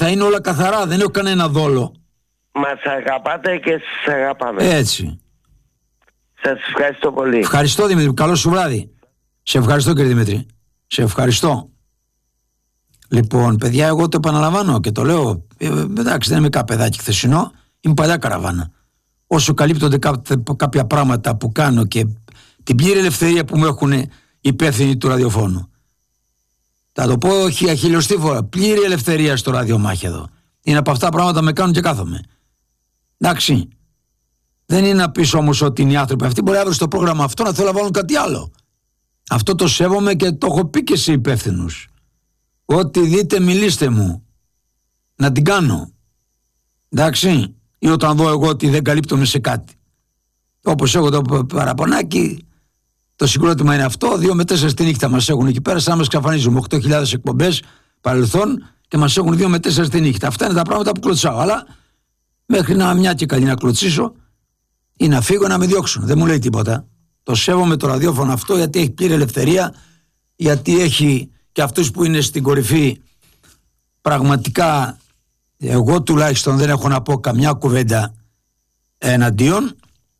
θα είναι όλα καθαρά, δεν έχω κανένα δόλο. Μας αγαπάτε και σας αγαπάμε. Έτσι. Σας ευχαριστώ πολύ. Ευχαριστώ Δημήτρη, καλό σου βράδυ. Σε ευχαριστώ κύριε Δημήτρη. Σε ευχαριστώ. Λοιπόν, παιδιά, εγώ το επαναλαμβάνω και το λέω. Εντάξει, δεν είμαι καπεδάκι χθεσινό, είμαι παλιά καραβάνα. Όσο καλύπτονται κάποια πράγματα που κάνω και την πλήρη ελευθερία που μου έχουν οι υπεύθυνοι του ραδιοφώνου. Θα το πω χιλιοστή φορά. Πλήρη ελευθερία στο ραδιομάχη εδώ. Είναι από αυτά τα πράγματα που με κάνουν και κάθομαι. Εντάξει. Δεν είναι να πεις όμως ότι είναι οι άνθρωποι αυτοί μπορεί αύριο στο πρόγραμμα αυτό να θέλουν να βάλουν κάτι άλλο. Αυτό το σέβομαι και το έχω πει και σε υπεύθυνους. Ό,τι δείτε μιλήστε μου. Να την κάνω. Εντάξει. Ή όταν δω εγώ ότι δεν καλύπτομαι σε κάτι. Όπως έχω το παραπονάκι, το συγκρότημα είναι αυτό. 2 με 4 τη νύχτα μας έχουν εκεί πέρα, σαν να μας εξαφανίζουμε. 8.000 εκπομπές παρελθόν και μας έχουν 2 με 4 τη νύχτα. Αυτά είναι τα πράγματα που κλωτσάω. Αλλά μέχρι να μια και καλή να κλωτσίσω ή να φύγω να με διώξουν. Δεν μου λέει τίποτα. Το σέβομαι το ραδιόφωνο αυτό γιατί έχει πλήρη ελευθερία, γιατί έχει και αυτούς που είναι στην κορυφή. Πραγματικά εγώ τουλάχιστον δεν έχω να πω καμιά κουβέντα εναντίον,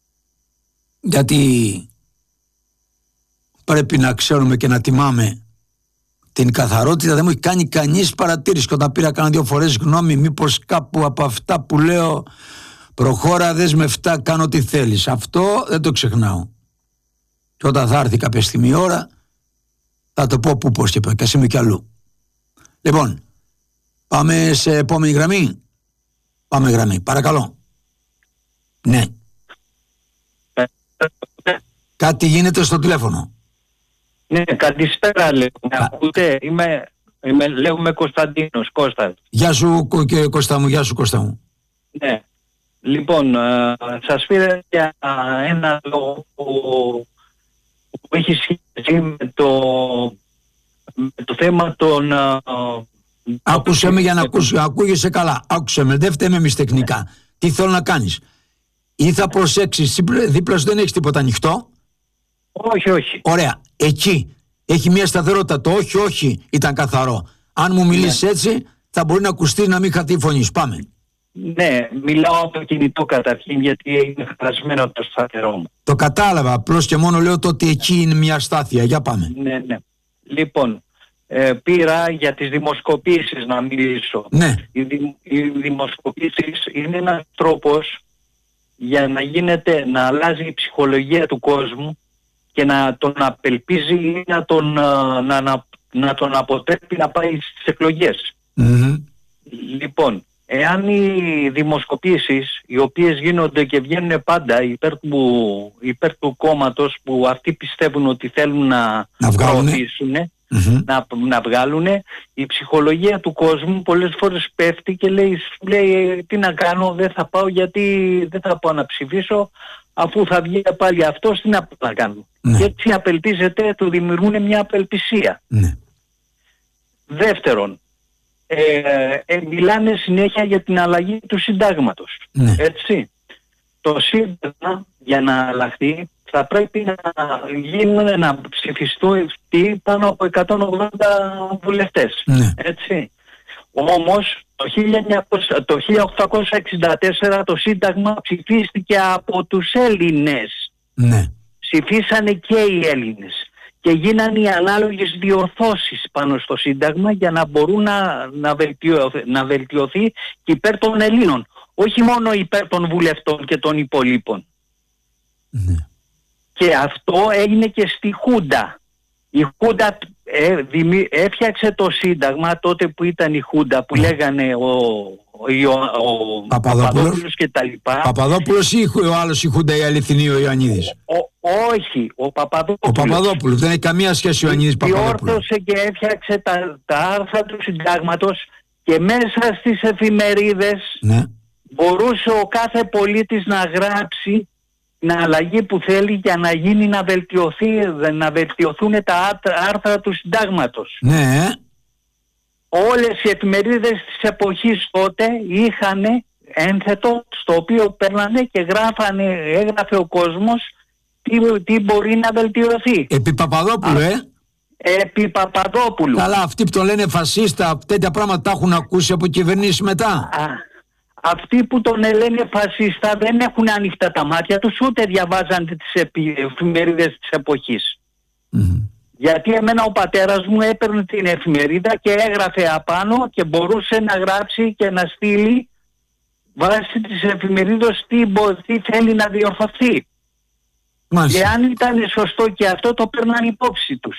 γιατί πρέπει να ξέρουμε και να τιμάμε την καθαρότητα. Δεν μου έχει κάνει κανείς παρατήρηση και όταν πήρα κάνα 2 φορές γνώμη μήπως κάπου από αυτά που λέω προχώρα, δεσμευτά, κάνω τι θέλεις. Αυτό δεν το ξεχνάω. Και όταν θα έρθει κάποια στιγμή η ώρα θα το πω που πως και πω και ας είμαι κι αλλού. Λοιπόν, πάμε σε επόμενη γραμμή. Πάμε γραμμή, παρακαλώ. Ναι. Κάτι γίνεται στο τηλέφωνο. Ναι, καλησπέρα λέω. Ακούτε, λέγομαι Κωνσταντίνος, Κώστας. Γεια σου Κώστα μου, γεια σου Κώστα μου. Ναι. Λοιπόν, σας πήρα για ένα λόγο που έχει σχέση με το θέμα των... Άκουσε με για να ακούγεσαι καλά. Άκουσε με, δεν φταίμε εμείς τεχνικά. Τι θέλω να κάνεις. Ή θα προσέξεις, δίπλα σου δεν έχεις τίποτα ανοιχτό. Όχι. Ωραία. Εκεί έχει μια σταθερότητα. Το όχι ήταν καθαρό. Αν μου μιλήσεις έτσι θα μπορεί να ακουστεί να μην χαθεί η φωνή σου. Πάμε. Ναι, μιλάω από το κινητό καταρχήν γιατί είναι χασμένο το σταθερό μου. Το κατάλαβα. Απλώς και μόνο λέω το ότι εκεί είναι μια αστάθεια. Για πάμε. Ναι. Λοιπόν, πήρα για τις δημοσκοπήσεις να μιλήσω. Ναι. Οι δημοσκοπήσεις είναι ένας τρόπος για να αλλάζει η ψυχολογία του κόσμου και να τον απελπίζει ή να τον αποτρέπει να πάει στις εκλογές. Mm-hmm. Λοιπόν, εάν οι δημοσκοπήσεις, οι οποίες γίνονται και βγαίνουν πάντα υπέρ του κόμματος που αυτοί πιστεύουν ότι θέλουν να προωθήσουν, να βγάλουν, η ψυχολογία του κόσμου πολλές φορές πέφτει και λέει τι να κάνω, δεν θα πάω γιατί δεν θα πάω να ψηφίσω αφού θα βγει πάλι αυτός, τι να πάω να κάνω. Ναι. Και έτσι απελπίζεται, του δημιουργούν μια απελπισία. Ναι. Δεύτερον, μιλάνε συνέχεια για την αλλαγή του συντάγματος. Ναι. Έτσι. Το σύνταγμα για να αλλάχθει θα πρέπει να ψηφιστούν πάνω από 180 βουλευτές. Ναι. Έτσι. Όμως το 1864 το σύνταγμα ψηφίστηκε από τους Έλληνες. Ναι. Ψηφίσανε και οι Έλληνες. Και γίνανε οι ανάλογες διορθώσεις πάνω στο σύνταγμα για να μπορούν να βελτιωθεί και υπέρ των Ελλήνων. Όχι μόνο υπέρ των βουλευτών και των υπολείπων. Ναι. Και αυτό έγινε και στη Χούντα. Η Χούντα έφτιαξε το σύνταγμα τότε που ήταν η Χούντα που λέγανε ο Παπαδόπουλος και τα λοιπά. Παπαδόπουλος ή ο άλλος η Χούντα η αληθινή ο Ιωαννίδης? Όχι, ο Παπαδόπουλος. Ο Παπαδόπουλος, δεν έχει καμία σχέση ο Ιωαννίδης Παπαδόπουλος. Διόρθωσε και έφτιαξε τα άρθρα του συντάγματος και μέσα στις εφημερίδες μπορούσε ο κάθε πολίτης να γράψει την αλλαγή που θέλει για να γίνει να βελτιωθούν τα άρθρα του συντάγματος. Ναι. Όλες οι εφημερίδες της εποχής τότε είχαν ένθετο στο οποίο παίρνανε και έγραφε ο κόσμος τι μπορεί να βελτιωθεί. Επί Παπαδόπουλου, επί Παπαδόπουλου. Καλά, αυτοί που τον λένε φασίστα, τέτοια πράγματα τα έχουν ακούσει από κυβερνήσεις μετά. Αυτοί που τον λένε φασίστα δεν έχουν ανοιχτά τα μάτια τους, ούτε διαβάζαν τις εφημερίδες της εποχής. Γιατί εμένα ο πατέρας μου έπαιρνε την εφημερίδα και έγραφε απάνω και μπορούσε να γράψει και να στείλει βάσει της εφημερίδας τι θέλει να διορθωθεί. Μάλιστα. Και αν ήταν σωστό και αυτό, το παίρναν υπόψη τους.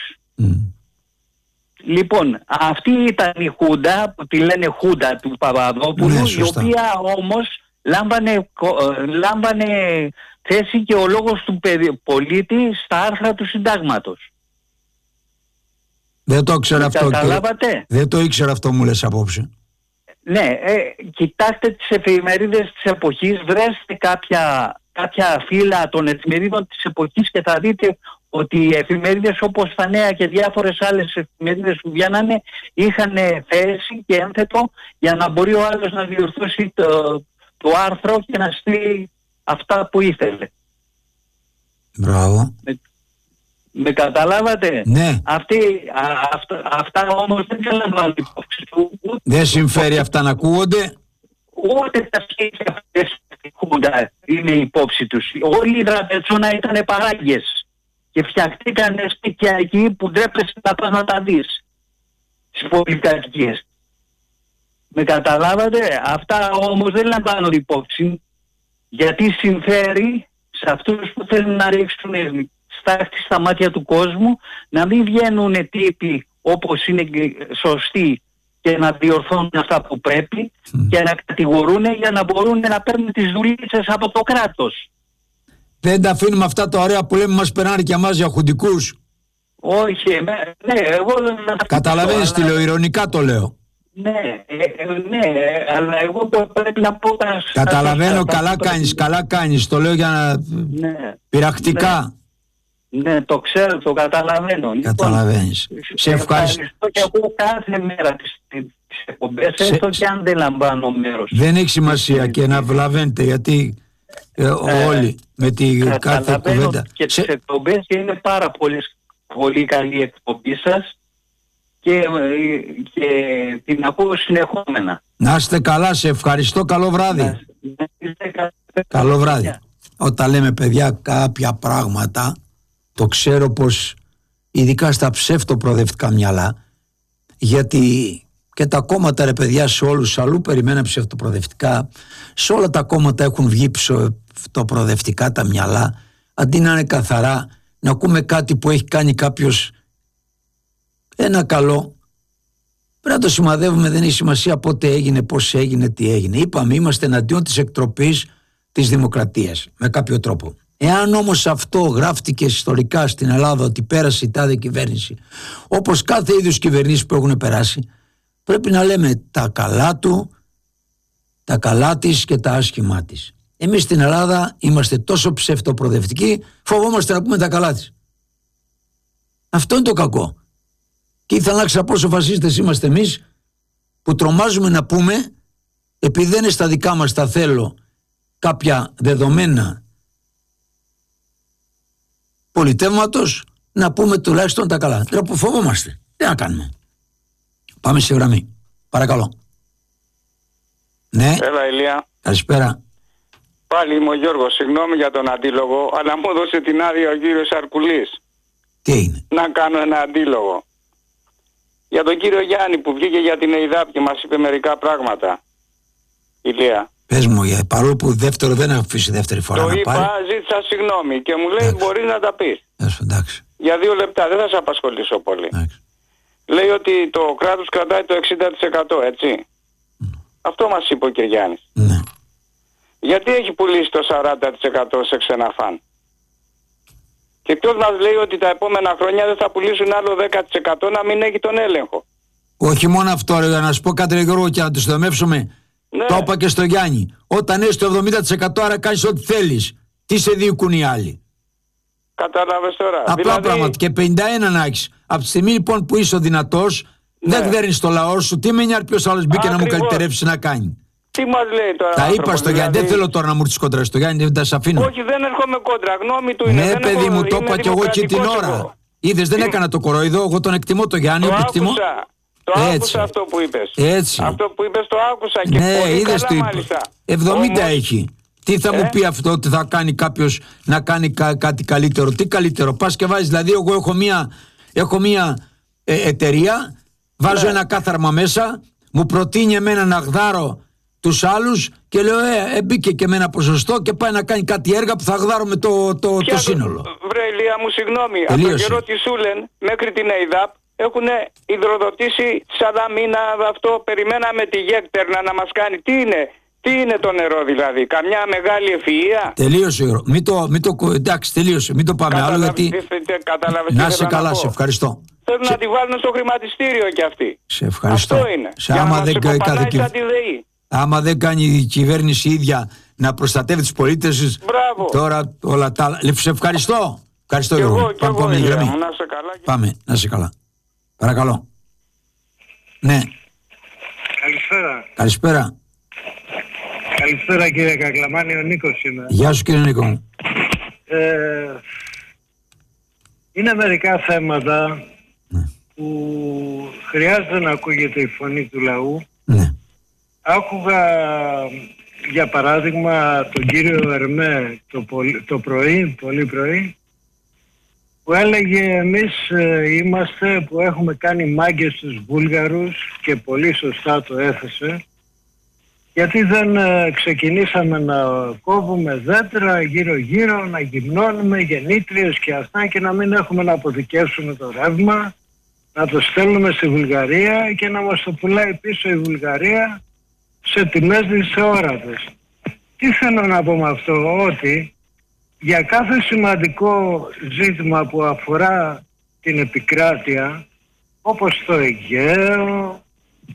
Λοιπόν, αυτή ήταν η Χούντα, που τη λένε Χούντα του Παπαδόπουλου, η οποία όμως λάμβανε θέση και ο λόγος του πολίτη στα άρθρα του συντάγματος. Δεν το ήξερα αυτό. Καταλάβατε? Δεν το ήξερα αυτό, μου λες απόψε. Ναι, κοιτάξτε τις εφημερίδες της εποχής, βρέστε κάποια φύλλα των εφημερίδων της εποχής και θα δείτε ότι οι εφημερίδες όπως τα Νέα και διάφορες άλλες εφημερίδες που βγαίνανε είχαν θέση και ένθετο για να μπορεί ο άλλος να διορθώσει το άρθρο και να στείλει αυτά που ήθελε. Μπράβο. Με καταλάβατε? Ναι. Αυτά όμως δεν τα λαμβάνουν υπόψη του. Δεν συμφέρει αυτά να ακούγονται. Ούτε τα σχέδια αυτές είναι υπόψη τους. Όλοι οι Δραπετσόνα ήταν παράγγες και φτιαχτήκαν σπίτια εκεί που ντρέπεσαι να πας να τα δεις στις πολυκατοικίες. Με καταλάβατε? Αυτά όμως δεν λαμβάνουν υπόψη, γιατί συμφέρει σε αυτούς που θέλουν να ρίξουν στάχτη στα μάτια του κόσμου, να μην βγαίνουν τύποι όπως είναι σωστοί και να διορθώνουν αυτά που πρέπει και να κατηγορούν για να μπορούν να παίρνουν τις δουλίτσες από το κράτος. Δεν τα αφήνουμε αυτά τα ωραία που λέμε, μας περνάνε και εμάς για χουντικούς. Όχι, ναι, εγώ δεν τα αφήνω. Καταλαβαίνεις τι λέω, ειρωνικά το λέω. Ναι, αλλά εγώ πρέπει να πω τα... Καταλαβαίνω, καλά κάνεις, το λέω για να... πειρακτικά. Ναι, το ξέρω, το καταλαβαίνω. Καταλαβαίνεις. Σε ευχαριστώ και εγώ κάθε μέρα τις εκπομπές, έστω και αν δεν λαμβάνω μέρος. Δεν έχει σημασία και να βλαβαίνετε, γιατί όλοι με τη κάθε κουβέντα. Και τις εκπομπές και είναι πάρα πολύ καλή εκπομπή σας και την ακούω συνεχόμενα. Να είστε καλά, σε ευχαριστώ, καλό βράδυ. Καλό βράδυ. Όταν λέμε, παιδιά, κάποια πράγματα, το ξέρω πως ειδικά στα ψευτοπροοδευτικά μυαλά, γιατί και τα κόμματα, ρε παιδιά, σε όλους αλλού περιμέναν ψευτοπροοδευτικά, σε όλα τα κόμματα έχουν βγει ψευτοπροοδευτικά τα μυαλά, αντί να είναι καθαρά, να ακούμε κάτι που έχει κάνει κάποιος ένα καλό, πρέπει να το σημαδεύουμε, δεν έχει σημασία πότε έγινε, πώς έγινε, τι έγινε. Είπαμε, είμαστε εναντίον της εκτροπής της δημοκρατίας με κάποιο τρόπο. Εάν όμως αυτό γράφτηκε ιστορικά στην Ελλάδα ότι πέρασε η τάδε κυβέρνηση, όπως κάθε είδους κυβερνήσεις που έχουν περάσει, πρέπει να λέμε τα καλά του, τα καλά της και τα άσχημά της. Εμείς στην Ελλάδα είμαστε τόσο ψευτοπροοδευτικοί, φοβόμαστε να πούμε τα καλά της. Αυτό είναι το κακό. Και ήθελα να ξέρω πόσο φασίστες είμαστε εμείς, που τρομάζουμε να πούμε, επειδή δεν είναι στα δικά μας τα θέλω κάποια δεδομένα πολιτεύματος, να πούμε τουλάχιστον τα καλά. Τώρα που φοβόμαστε, τι να κάνουμε. Πάμε σε γραμμή. Παρακαλώ. Ναι. Έλα, Ηλία. Καλησπέρα. Πάλι είμαι ο Γιώργος, συγγνώμη για τον αντίλογο, αλλά μου έδωσε την άδεια ο κύριος Αρκουλής. Τι είναι? Να κάνω ένα αντίλογο. Για τον κύριο Γιάννη που βγήκε για την ΕΙΔΑΠ και μας είπε μερικά πράγματα. Ηλία. Πες μου, παρόλο που δεύτερο δεν αφήσει δεύτερη φορά το να είπα, πάρει. ζήτησα συγγνώμη και μου λέει μπορείς να τα πεις. Εντάξει. Για 2 λεπτά, δεν θα σε απασχολήσω πολύ. Εντάξει. Λέει ότι το κράτος κρατάει το 60%, έτσι. Αυτό μας είπε ο κ. Γιάννης. Ναι. Γιατί έχει πουλήσει το 40% σε ξένα φαν? Και ποιος μας λέει ότι τα επόμενα χρόνια δεν θα πουλήσουν άλλο 10% να μην έχει τον έλεγχο? Όχι μόνο αυτό, ρε, να σου πω κάτι, ρε Γιώργο, και να το συντομεύσουμε. Ναι. Το είπα και στο Γιάννη. Όταν είσαι στο 70%, άρα κάνεις ό,τι θέλεις. Τι σε διοικούν οι άλλοι? Κατάλαβες τώρα? Απλά δηλαδή... πράγματα. Και 51 να έχεις. Από τη στιγμή λοιπόν που είσαι ο δυνατός, ναι, δεν κυβερνείς το λαό σου. Τι με νοιάζει ποιος άλλος μπήκε να μου καλυτερεύσει να κάνει? Τι μας λέει τώρα? Τα είπα στο Γιάννη. Δεν θέλω τώρα να μου έρθεις κόντρα στο Γιάννη, δεν τα σε αφήνω. Όχι, δεν έρχομαι κόντρα. Γνώμη του είναι. Ναι, παιδί μου, το είπα κι εγώ εκεί την ώρα. Είδες, δεν έκανα το κοροϊδό. Εγώ τον εκτιμώ το Γιάννη. Το εκτιμώ. άκουσα. Το άκουσα αυτό που είπες. Έτσι. Αυτό που είπες το άκουσα και Ναι, πολύ είδες καλά το μάλιστα. 70 Όμως, έχει. Τι θα μου πει αυτό ότι θα κάνει κάποιος να κάνει κάτι καλύτερο? Τι καλύτερο? Πας και βάζεις, δηλαδή εγώ έχω μία εταιρεία, βάζω ένα κάθαρμα μέσα, μου προτείνει εμένα να γδάρω τους άλλους και λέω μπήκε και με ένα ποσοστό και πάει να κάνει κάτι έργα που θα γδάρουμε το σύνολο. Βρε Ηλία μου, συγγνώμη, από Τελείωσε. τον καιρό της Σούλεν μέχρι την ΕΙΔΑΠ έχουν υδροδοτήσει Σαλαμίνα, αυτό περιμέναμε τη Γέκτερνα να μας κάνει. Τι είναι το νερό δηλαδή, καμιά μεγάλη ευφυΐα? Τελείωσε, εντάξει, τελείωσε, μην το πάμε άλλο γιατί... Να σε καλά, σε ευχαριστώ. Θέλουν να τη βάλουν στο χρηματιστήριο κι αυτοί. Σε ευχαριστώ. Αυτό είναι. Άμα δεν κάνει η κυβέρνηση ίδια να προστατεύει τους πολίτες της, τώρα όλα τα άλλα. Σε ευχαριστώ. Ευχαριστώ, Γιώργο. Πάμε, γραμμή. Πάμε, να σε καλά. Παρακαλώ. Ναι. Καλησπέρα. Καλησπέρα κύριε Κακλαμάνη, ο Νίκος είμαι. Γεια σου κύριε Νίκο μου. Είναι μερικά θέματα που χρειάζεται να ακούγεται η φωνή του λαού. Ναι. Άκουγα για παράδειγμα τον κύριο Ερμέ το πρωί, πολύ πρωί, που έλεγε εμείς είμαστε που έχουμε κάνει μάγκες στους Βούλγαρους και πολύ σωστά το έθεσε, γιατί δεν ξεκινήσαμε να κόβουμε δέντρα γύρω-γύρω, να γυμνώνουμε γεννήτριες και αυτά και να μην έχουμε να αποθηκεύσουμε το ρεύμα, να το στέλνουμε στη Βουλγαρία και να μας το πουλάει πίσω η Βουλγαρία σε τιμές δυσεόρατες. Τι θέλω να πω με αυτό? Ότι για κάθε σημαντικό ζήτημα που αφορά την επικράτεια, όπως το Αιγαίο,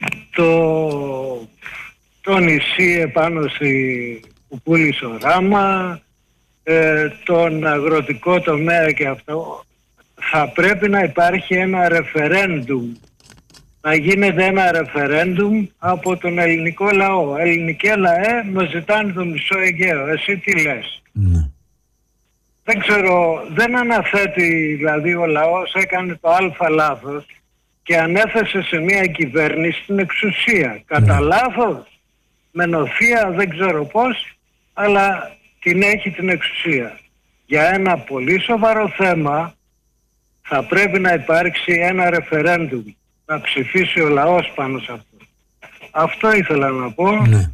το νησί επάνω που πούλησε ο Ράμα, τον αγροτικό τομέα και αυτό, θα πρέπει να υπάρχει ένα ρεφερέντουμ. Να γίνεται ένα ρεφερέντουμ από τον ελληνικό λαό. Ελληνικέ λαέ, μας ζητάνε το μισό Αιγαίο. Εσύ τι λες? Ναι. Δεν ξέρω, δεν αναθέτει, δηλαδή ο λαός έκανε το αλφα λάθος και ανέθεσε σε μια κυβέρνηση την εξουσία. Κατά λάθος, με νοθεία, δεν ξέρω πώς, αλλά την έχει την εξουσία. Για ένα πολύ σοβαρό θέμα θα πρέπει να υπάρξει ένα ρεφερέντουμ, να ψηφίσει ο λαός πάνω σε αυτό. Αυτό ήθελα να πω. Ναι.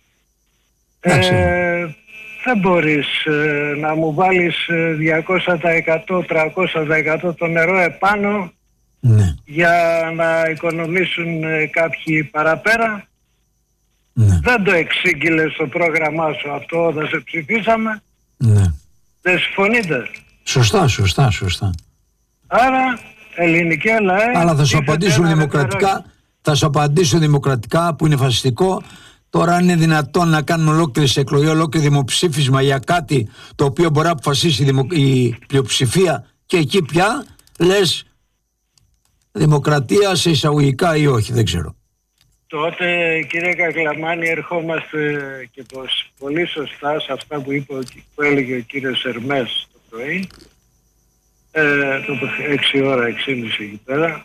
Δεν μπορείς να μου βάλεις 200%, 300% το νερό επάνω για να οικονομήσουν κάποιοι παραπέρα. Δεν το εξήγηλες στο πρόγραμμά σου αυτό όταν σε ψηφίσαμε. Δεν συμφωνείτε? Σωστά. Άρα ελληνική λαέ... Αλλά θα σου απαντήσουν δημοκρατικά. Θα σου απαντήσω δημοκρατικά, που είναι φασιστικό. Τώρα αν είναι δυνατόν να κάνουμε ολόκληρη εκλογή, ολόκληρη δημοψήφισμα για κάτι το οποίο μπορεί να αποφασίσει η πλειοψηφία, και εκεί πια λες δημοκρατία σε εισαγωγικά ή όχι, δεν ξέρω. Τότε κύριε Κακλαμάνη ερχόμαστε και πολύ σωστά σε αυτά που έλεγε ο κύριος Ερμές το πρωί, το 6 ώρα, 6.30 εκεί πέρα,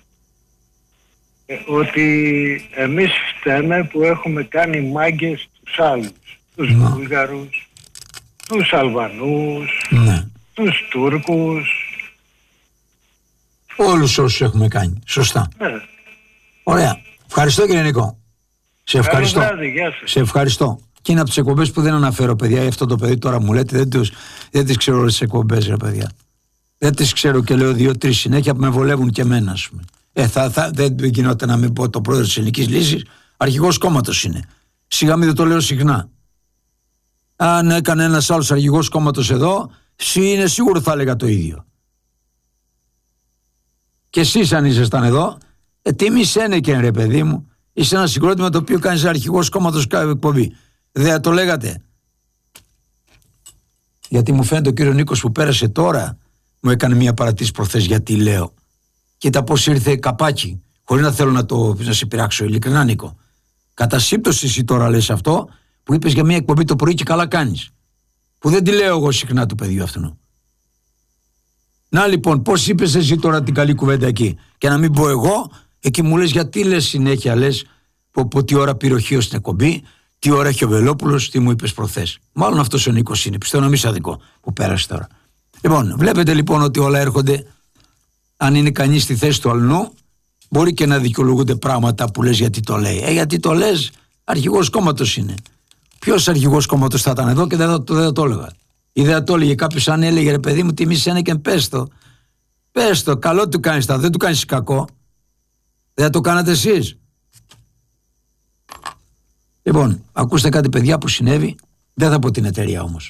ότι εμείς φταίμε που έχουμε κάνει μάγκες τους άλλους, τους Βούλγαρους, τους Αλβανούς, τους Τούρκους, όλους όσους έχουμε κάνει. Σωστά. Ωραία. Ευχαριστώ κύριε Νίκο. Σε ευχαριστώ. Σε ευχαριστώ. Και είναι από τις εκπομπές που δεν αναφέρω, παιδιά. Αυτό το παιδί τώρα μου λέτε, δεν τις ξέρω όλες τις εκπομπές, ρε παιδιά. Δεν τις ξέρω και λέω 2-3 συνέχεια που με βολεύουν και εμένα, ας πούμε. Δεν γινόταν να μην πω το πρόεδρο της Ελληνικής Λύσης, αρχηγός κόμματος είναι. Σιγά μην δεν το λέω συχνά. Αν έκανε ένας άλλος αρχηγός κόμματος εδώ, είναι σίγουρο θα έλεγα το ίδιο. Και εσείς αν ήσασταν εδώ, τι μισένεκεν ρε παιδί μου, είσαι ένα συγκρότημα το οποίο κάνεις αρχηγός κόμματος εκπομπή. Δεν το λέγατε? Γιατί μου φαίνεται ο κύριο Νίκος που πέρασε τώρα μου έκανε μια παρατήρηση προχθές γιατί λέω. Κοίτα πώς ήρθε καπάκι, χωρίς να θέλω να σε πειράξω, ειλικρινά Νίκο. Κατά σύμπτωση εσύ τώρα λες αυτό που είπες για μια εκπομπή το πρωί και καλά κάνεις. Που δεν τη λέω εγώ συχνά του παιδιού αυτού. Να λοιπόν, πώς είπες εσύ τώρα την καλή κουβέντα εκεί? Και να μην πω εγώ, εκεί μου λες γιατί λες συνέχεια, λες τι ώρα πήρε ο Χίος στην εκπομπή, τι ώρα έχει ο Βελόπουλος, τι μου είπες προχθές. Μάλλον αυτός ο Νίκος είναι, πιστεύω να μην σαδικό που πέρασε τώρα. Λοιπόν, βλέπετε λοιπόν ότι όλα έρχονται, αν είναι κανείς στη θέση του αλλού, μπορεί και να δικαιολογούνται πράγματα που λες γιατί το λέει. Γιατί το λες, αρχηγός κόμματος είναι. Ποιος αρχηγός κόμματος θα ήταν εδώ και δεν θα το έλεγα. Ή δεν θα το έλεγε κάποιος, αν έλεγε ρε παιδί μου, τιμήσει ένα και πες το. Πες το, καλό του κάνεις δεν του κάνεις κακό. Δεν θα το κάνατε εσείς? Λοιπόν, ακούστε κάτι παιδιά που συνέβη, δεν θα πω την εταιρεία όμως.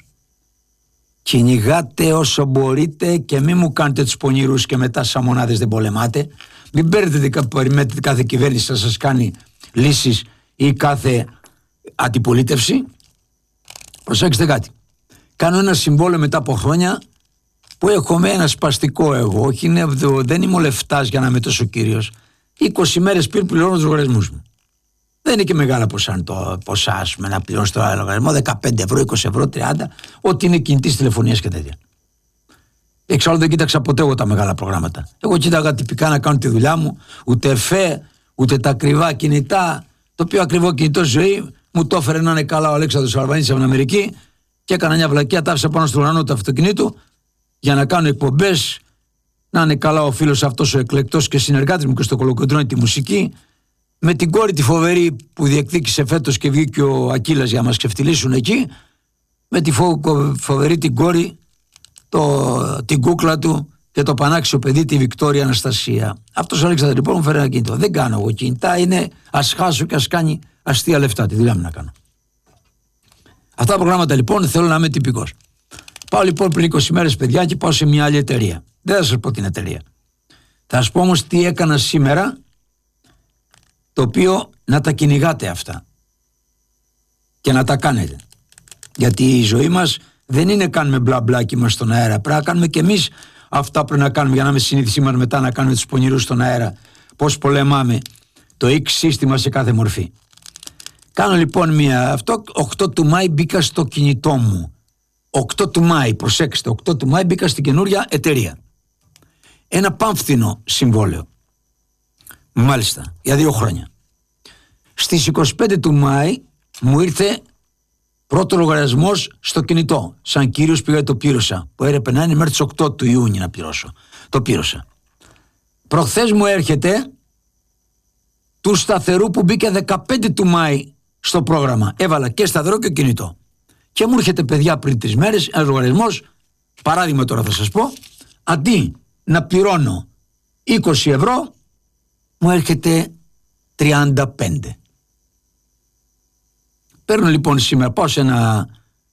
Κυνηγάτε όσο μπορείτε και μην μου κάνετε τους πονηρούς και μετά σαν μονάδες δεν πολεμάτε. Μην περιμένετε κάθε κυβέρνηση να σας κάνει λύσεις ή κάθε αντιπολίτευση. Προσέξτε κάτι. Κάνω ένα συμβόλαιο μετά από χρόνια που έχω με ένα σπαστικό εγώ. Όχι, δεν είμαι ο λεφτάς για να είμαι τόσο κύριος. 20 μέρες πριν πληρώνω τους λογαριασμούς μου. Δεν είναι και μεγάλα ποσά, ας πούμε, να πληρώσει το άλλο λογαριασμό, 15 ευρώ, 20 ευρώ, 30, ό,τι είναι κινητής τηλεφωνίας και τέτοια. Εξάλλου δεν κοίταξα ποτέ εγώ τα μεγάλα προγράμματα. Εγώ κοίταγα τυπικά να κάνω τη δουλειά μου, ούτε εφέ, ούτε τα ακριβά κινητά. Το πιο ακριβό κινητό στη ζωή μου το έφερε να είναι καλά ο Αλέξανδρος Αλβανίτης από την Αμερική και έκανα μια βλακιά, τα άφησα πάνω στον ουρανό του αυτοκινήτου για να κάνω εκπομπές. Να είναι καλά ο φίλος αυτός ο εκλεκτός και συνεργάτης μου και στο Κολοκοντρώνη τη μουσική. Με την κόρη τη φοβερή που διεκδίκησε φέτος και βγήκε ο Ακύλας για να μας ξεφτυλίσουν εκεί. Με τη φοβερή την κόρη, την κούκλα του και το πανάξιο παιδί, τη Βικτόρια Αναστασία. Αυτός ο Αλέξανδρος λοιπόν μου φέρει ένα κινητό. Δεν κάνω εγώ κινητά, είναι ας χάσω και ας κάνει αστεία λεφτά. Τη δουλειά μου να κάνω. Αυτά τα προγράμματα λοιπόν θέλω να είμαι τυπικός. Πάω λοιπόν πριν 20 μέρες παιδιά και πάω σε μια άλλη εταιρεία. Δεν θα σας πω την εταιρεία. Θα σας πω όμως τι έκανα σήμερα, το οποίο να τα κυνηγάτε αυτά και να τα κάνετε. Γιατί η ζωή μας δεν είναι κάνουμε μπλα μπλα και είμαστε στον αέρα. Πρέπει να κάνουμε και εμείς αυτά πρέπει να κάνουμε για να είμαι συνήθισή μας μετά να κάνουμε τους πονηρούς στον αέρα. Πώς πολεμάμε το X σύστημα σε κάθε μορφή. Κάνω λοιπόν αυτό 8 του Μάη μπήκα στο κινητό μου. 8 του Μάη, προσέξτε, 8 του Μάη μπήκα στην καινούρια εταιρεία. Ένα πάμφθινο συμβόλαιο. Μάλιστα, για 2 χρόνια. Στις 25 του Μάη μου ήρθε πρώτο λογαριασμός στο κινητό. Σαν κύριος πήγα το πλήρωσα. Που έπρεπε να είναι μέχρι τις 8 του Ιούνιου να πληρώσω. Το πλήρωσα. Προχθές μου έρχεται του σταθερού που μπήκε 15 του Μάη στο πρόγραμμα. Έβαλα και σταθερό και κινητό. Και μου έρχεται παιδιά πριν 3 μέρες ένας λογαριασμός. Παράδειγμα τώρα θα σας πω. Αντί να πληρώνω 20 ευρώ μου έρχεται 35. Παίρνω λοιπόν σήμερα, πάω σε ένα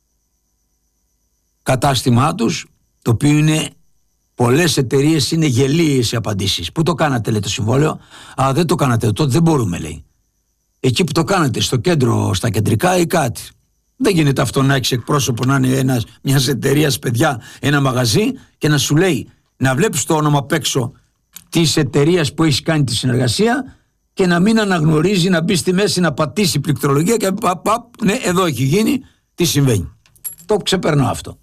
κατάστημά τους, το οποίο είναι πολλές εταιρείες, είναι γελίες οι απαντήσεις. Πού το κάνατε, λέει το συμβόλαιο? Α, δεν το κάνατε, τότε δεν μπορούμε, λέει. Εκεί που το κάνατε, στο κέντρο, στα κεντρικά ή κάτι. Δεν γίνεται αυτό να έχεις εκπρόσωπο να είναι μιας εταιρείας, παιδιά, ένα μαγαζί και να σου λέει, να βλέπεις το όνομα απ' έξω της εταιρείας που έχει κάνει τη συνεργασία και να μην αναγνωρίζει, να μπει στη μέση, να πατήσει πληκτρολογία και ναι, εδώ έχει γίνει, τι συμβαίνει. Το ξεπερνώ αυτό.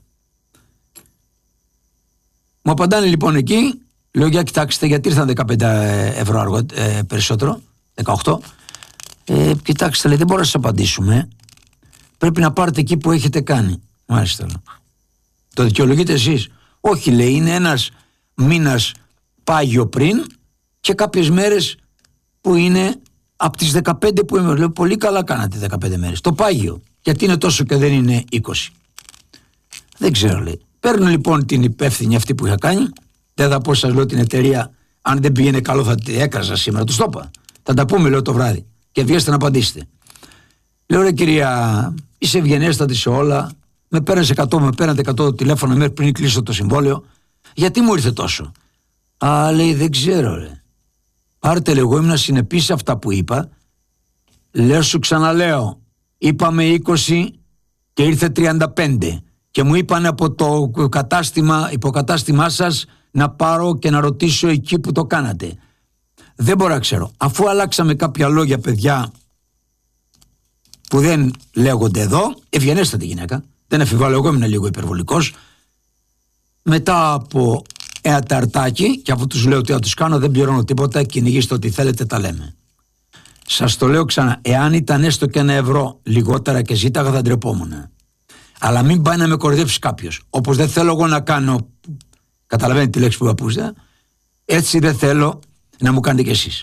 Μου απαντάνε λοιπόν εκεί, λέω για κοιτάξτε γιατί ήρθαν 15 ευρώ περισσότερο, 18. Κοιτάξτε, λέει, δεν μπορώ να σας απαντήσουμε. Πρέπει να πάρετε εκεί που έχετε κάνει. Μάλιστα. Το δικαιολογείτε εσείς? Όχι, λέει, είναι ένας μήνας πάγιο πριν και κάποιες μέρες που είναι από τις 15 που είμαι. Λέω, πολύ καλά κάνατε 15 μέρες. Το πάγιο. Γιατί είναι τόσο και δεν είναι 20? Δεν ξέρω, λέει. Παίρνω λοιπόν την υπεύθυνη αυτή που είχα κάνει. Δεν θα πω, σας λέω την εταιρεία. Αν δεν πήγαινε καλό θα την έκραζα σήμερα. Τους το είπα. Θα τα πούμε, λέω, το βράδυ. Και βγαίνετε να απαντήσετε. Λέω, ρε κυρία, είσαι ευγενέστατη σε όλα. Με παίρνατε 100 τηλέφωνα μέχρι πριν κλείσω το συμβόλαιο. Γιατί μου ήρθε τόσο? Α, λέει, δεν ξέρω, ρε. Πάρτε, λέω, εγώ ήμουν συνεπής σε αυτά που είπα. Λέω, σου ξαναλέω, είπαμε 20 και ήρθε 35. Και μου είπαν από το υποκατάστημά σας να πάρω και να ρωτήσω εκεί που το κάνατε. Δεν μπορώ να ξέρω. Αφού αλλάξαμε κάποια λόγια, παιδιά, που δεν λέγονται εδώ, ευγενέστατη γυναίκα, δεν αφιβάλλω, εγώ ήμουν λίγο υπερβολικός. Μετά από ένα ταρτάκι, και αφού τους λέω ότι θα τους κάνω δεν πληρώνω τίποτα, κυνηγήστε ό,τι θέλετε, τα λέμε. Σας το λέω ξανά, εάν ήταν έστω και €1 λιγότερα και ζήταγα θα ντρεπόμουν. Αλλά μην πάει να με κοροϊδέψει κάποιος. Όπως δεν θέλω εγώ να κάνω, καταλαβαίνετε τη λέξη που ακούστε, έτσι δεν θέλω να μου κάνετε κι εσείς.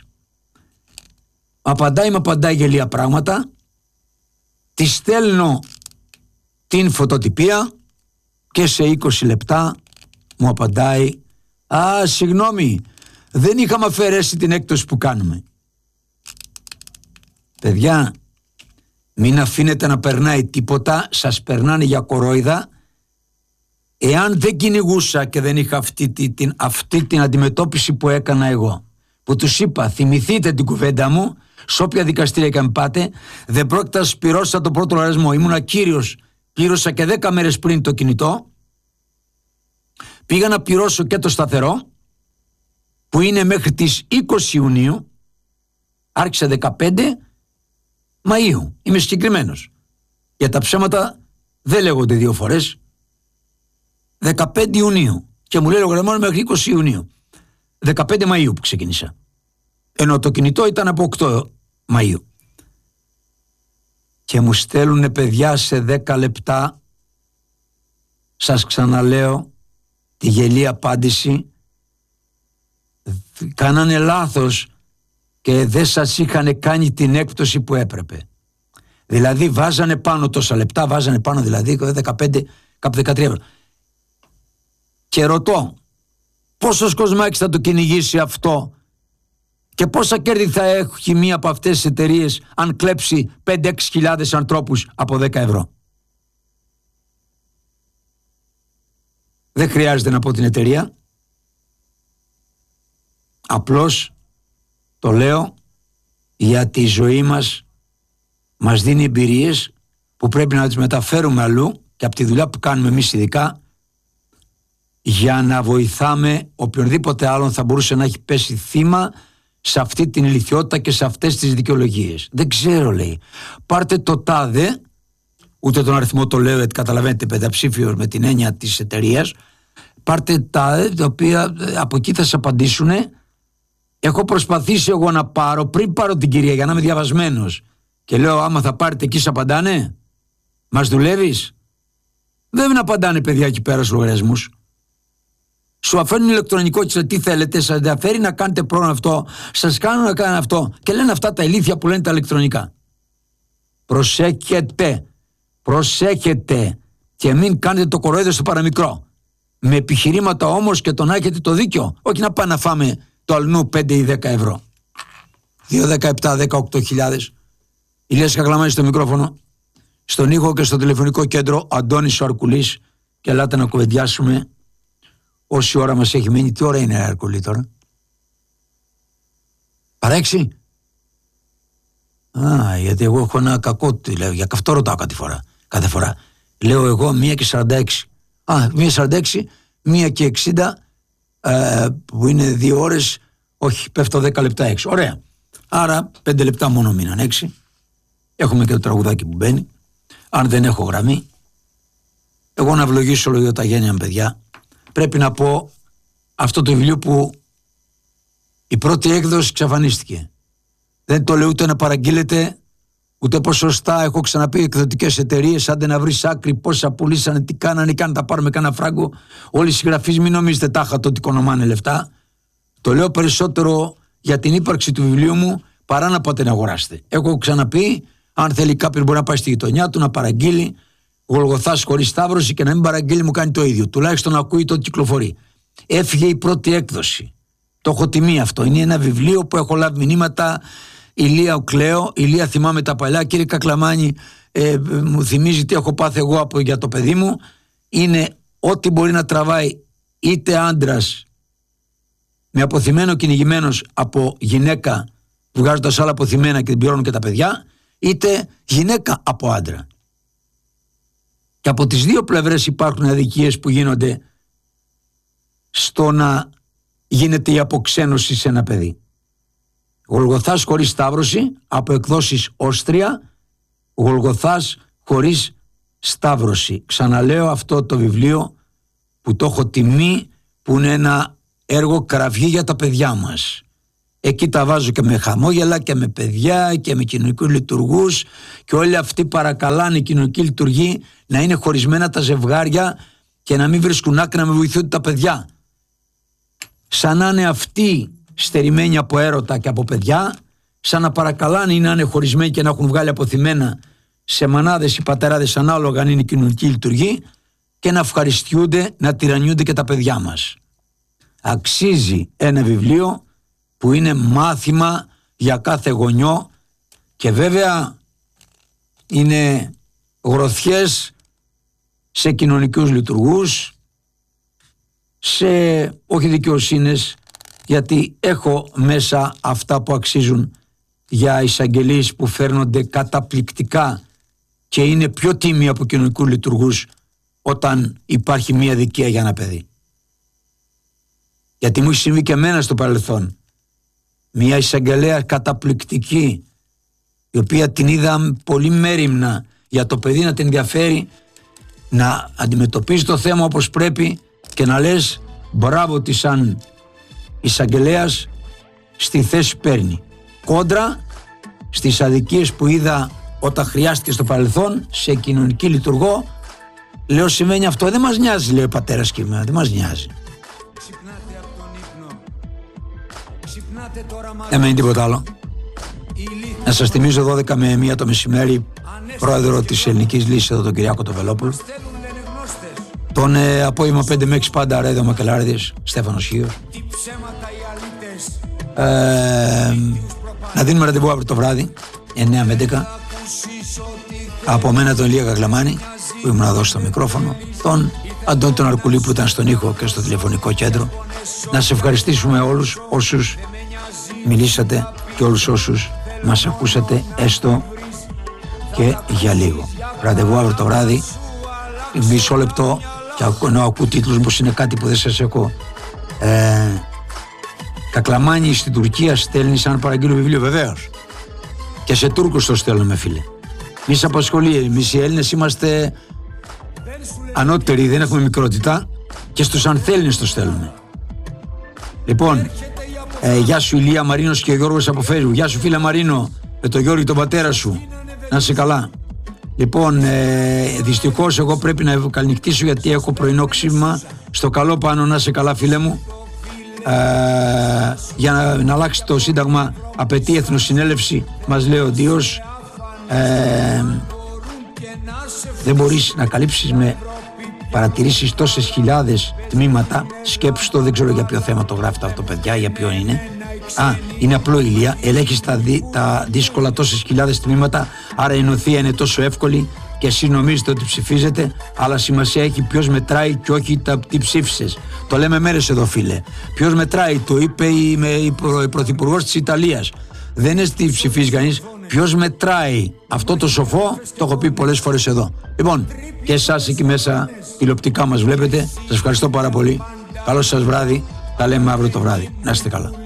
Απαντάει γελία πράγματα, τη στέλνω την φωτοτυπία και σε 20 λεπτά μου απαντάει συγγνώμη, δεν είχαμε αφαιρέσει την έκπτωση που κάνουμε. Παιδιά, μην αφήνετε να περνάει τίποτα, σας περνάνε για κορόιδα. Εάν δεν κυνηγούσα και δεν είχα αυτή την αντιμετώπιση που έκανα εγώ, που τους είπα θυμηθείτε την κουβέντα μου, σε όποια δικαστήρια και αν πάτε, δεν πρόκειται να σας πληρώσα το πρώτο λογαριασμό. Ήμουνα κύριος, πλήρωσα και 10 μέρες πριν το κινητό, πήγα να πληρώσω και το σταθερό, που είναι μέχρι τις 20 Ιουνίου, άρχισε 15 Μαΐου, είμαι συγκεκριμένος. Για τα ψέματα δεν λέγονται 2 φορές. 15 Ιουνίου και μου λέει λογαριασμό μέχρι 20 Ιουνίου. 15 Μαΐου που ξεκίνησα. Ενώ το κινητό ήταν από 8 Μαΐου. Και μου στέλνουνε παιδιά σε 10 λεπτά, σας ξαναλέω, τη γελία απάντηση, κάνανε λάθος και δεν σας είχαν κάνει την έκπτωση που έπρεπε. Δηλαδή βάζανε πάνω τόσα λεπτά, βάζανε πάνω δηλαδή 15, κάπου 13 €. Και ρωτώ, πόσος κοσμάκης θα το κυνηγήσει αυτό και πόσα κέρδη θα έχει μία από αυτές τις εταιρείες αν κλέψει 5-6 χιλιάδες ανθρώπους από 10 €. Δεν χρειάζεται να πω την εταιρεία. Απλώς το λέω γιατί η ζωή μας δίνει εμπειρίες που πρέπει να τις μεταφέρουμε αλλού και από τη δουλειά που κάνουμε εμείς ειδικά, για να βοηθάμε οποιονδήποτε άλλον θα μπορούσε να έχει πέσει θύμα σε αυτή την ηλιθιότητα και σε αυτές τις δικαιολογίες. Δεν ξέρω, λέει. Πάρτε το τάδε, ούτε τον αριθμό το λέω γιατί καταλαβαίνετε, πενταψήφιος με την έννοια της εταιρείας. Πάρτε τάδε, τα οποία από εκεί θα σας απαντήσουν. Έχω προσπαθήσει εγώ να πάρω, πριν πάρω την κυρία για να είμαι διαβασμένος, και λέω άμα θα πάρετε εκεί σας απαντάνε, μας δουλεύεις? Δεν απαντάνε παιδιά εκεί πέρα στους λογαριασμούς. Σου αφήνουν ηλεκτρονικό και τι θέλετε, σας ενδιαφέρει να κάνετε πρόγραμμα αυτό, σας κάνουν να κάνετε αυτό και λένε αυτά τα ηλίθια που λένε τα ηλεκτρονικά. Προσέχετε και μην κάνετε το κοροϊδό στο παραμικρό. Με επιχειρήματα όμως και το να έχετε το δίκιο, όχι να πάμε να φάμε το αλνού 5 ή 10 €. 2, 17, 18 χιλιάδες. Ηλίας Κακλαμάνης στο μικρόφωνο, στον ήχο και στο τηλεφωνικό κέντρο Αντώνης ο Αρκουλής, και ελάτε να κουβεντιάσουμε όση ώρα μας έχει μείνει. Τι ώρα είναι Αρκουλή τώρα? Παρά 6? Γιατί εγώ έχω ένα κακό, λέω, για αυτό ρωτάω κάθε φορά. Λέω εγώ 1 και 46. 1 46, 1 και 60, που είναι 2 ώρες, όχι, πέφτω 10 λεπτά 6. Ωραία. Άρα 5 λεπτά μόνο μείναν 6. Έχουμε και το τραγουδάκι που μπαίνει. Αν δεν έχω γραμμή, εγώ να ευλογήσω λόγω τα γένεια, παιδιά. Πρέπει να πω αυτό το βιβλίο που η πρώτη έκδοση εξαφανίστηκε. Δεν το λέω ούτε να παραγγείλετε, ούτε ποσοστά. Έχω ξαναπεί εκδοτικές εταιρείες, άντε να βρεις άκρη πόσα πουλήσανε, τι κάνανε, και αν τα πάρουμε κάνα φράγκο. Όλοι οι συγγραφείς μην νομίζετε τάχα το ότι οικονομάνε λεφτά. Το λέω περισσότερο για την ύπαρξη του βιβλίου μου παρά να πάτε να αγοράσετε. Έχω ξαναπεί, αν θέλει κάποιος μπορεί να πάει στη γειτονιά του να παραγγείλει Γολγοθάς χωρίς Σταύρωση και να μην παραγγείλει, μου κάνει το ίδιο. Τουλάχιστον να ακούει το ότι κυκλοφορεί. Έφυγε η πρώτη έκδοση. Το έχω τιμή αυτό. Είναι ένα βιβλίο που έχω λάβει μηνύματα. Ηλία ο Κλέο, Ηλία θυμάμαι τα παλιά. Κύριε Κακλαμάνη, μου θυμίζει τι έχω πάθει εγώ για το παιδί μου. Είναι ό,τι μπορεί να τραβάει είτε άντρας με αποθυμένο κυνηγημένος από γυναίκα, βγάζοντας άλλα αποθυμένα και την πληρώνουν και τα παιδιά, είτε γυναίκα από άντρα. Και από τις δύο πλευρές υπάρχουν αδικίες που γίνονται στο να γίνεται η αποξένωση σε ένα παιδί. Γολγοθάς χωρίς Σταύρωση, από εκδόσεις Όστρια, Γολγοθάς χωρίς Σταύρωση. Ξαναλέω αυτό το βιβλίο που το έχω τιμή, που είναι ένα έργο κραυγή για τα παιδιά μας. Εκεί τα βάζω και με χαμόγελα και με παιδιά και με κοινωνικούς λειτουργούς, και όλοι αυτοί παρακαλάνε οι κοινωνικοί λειτουργοί να είναι χωρισμένα τα ζευγάρια και να μην βρίσκουν άκρη, να μην βοηθούνται τα παιδιά. Σαν να είναι αυτοί στερημένοι από έρωτα και από παιδιά, σαν να παρακαλάνε ή να είναι χωρισμένοι και να έχουν βγάλει αποθυμένα σε μανάδες οι πατεράδες, ανάλογα αν είναι κοινωνικοί λειτουργοί, και να ευχαριστιούνται, να τυραννιούνται και τα παιδιά μας. Αξίζει ένα βιβλίο που είναι μάθημα για κάθε γονιό, και βέβαια είναι γροθιές σε κοινωνικούς λειτουργούς, σε όχι δικαιοσύνες, γιατί έχω μέσα αυτά που αξίζουν για εισαγγελίες που φέρνονται καταπληκτικά και είναι πιο τίμοι από κοινωνικούς λειτουργούς όταν υπάρχει μία δικαία για ένα παιδί. Γιατί μου έχει συμβεί και εμένα στο παρελθόν μία εισαγγελέα καταπληκτική, η οποία την είδα πολύ μέριμνα για το παιδί, να την ενδιαφέρει, να αντιμετωπίζει το θέμα όπως πρέπει και να λες μπράβο της σαν εισαγγελέας, στη θέση παίρνει. Κόντρα στις αδικίες που είδα όταν χρειάστηκε στο παρελθόν σε κοινωνική λειτουργό, λέω σημαίνει αυτό, δεν μας νοιάζει, λέει ο πατέρας και εμένα, δεν μας νοιάζει. Δεν μένει τίποτα άλλο. Να σας θυμίζω 12 με 1 το μεσημέρι πρόεδρο της Ελληνικής Λύσης εδώ, τον Κυριάκο τον Βελόπουλο. Τον απόγευμα 5 με 6 πάντα Ρέδο Μακελάρδης, Στέφανος Χίος. Να δίνουμε ραντεβού αύριο το βράδυ 9 με 11. Από μένα τον Ηλία Καγκλαμάνη που ήμουν να δώσω το μικρόφωνο, τον Αντώνη τον Αρκουλή που ήταν στον ήχο και στο τηλεφωνικό κέντρο. Να σε ευχαριστήσουμε όλους όσους μιλήσατε και όλους όσους μας ακούσατε έστω και για λίγο. Ραντεβού αύριο το βράδυ, μισό λεπτό, και ενώ ακούω τίτλους πως είναι κάτι που δεν σας έχω. Κακλαμάνι στην Τουρκία στέλνει σαν παραγγείλω βιβλίο, βεβαίως. Και σε Τούρκους το στέλνουμε, φίλε. Μη σε απασχολεί, εμείς οι Έλληνες είμαστε ανώτεροι, δεν έχουμε μικρότητα, και στους ανθέλληνες το στέλνουμε. Λοιπόν, γεια σου Ηλία, Μαρίνος και Γιώργος από Facebook. Γεια σου φίλε Μαρίνο, με τον Γιώργο τον πατέρα σου. Να είσαι καλά. Λοιπόν, δυστυχώς εγώ πρέπει να καληνυχτήσω γιατί έχω πρωινό ξύπνημα στο καλό πάνω. Να είσαι καλά φίλε μου. Για να αλλάξει το Σύνταγμα απαιτεί εθνοσυνέλευση, μας λέει ο Δίος. Δεν μπορείς να καλύψεις με παρατηρήσεις τόσες χιλιάδες τμήματα. Σκέψου το, δεν ξέρω για ποιο θέμα το γράφετε αυτό παιδιά, για ποιο είναι. Είναι απλό Ηλία, ελέγχεις τα δύσκολα τόσες χιλιάδες τμήματα, άρα η νοθεία είναι τόσο εύκολη και εσείς νομίζετε ότι ψηφίζετε, αλλά σημασία έχει ποιος μετράει και όχι τι ψήφισες. Το λέμε μέρες εδώ φίλε. Ποιος μετράει, το είπε η πρωθυπουργός της Ιταλίας. Δεν είναι τι ψηφίζει κανείς, ποιος μετράει. Αυτό το σοφό το έχω πει πολλές φορές εδώ. Λοιπόν, και εσάς εκεί μέσα τηλεοπτικά μας βλέπετε, σας ευχαριστώ πάρα πολύ. Καλό σας βράδυ, τα λέμε αύριο το βράδυ. Να είστε καλά.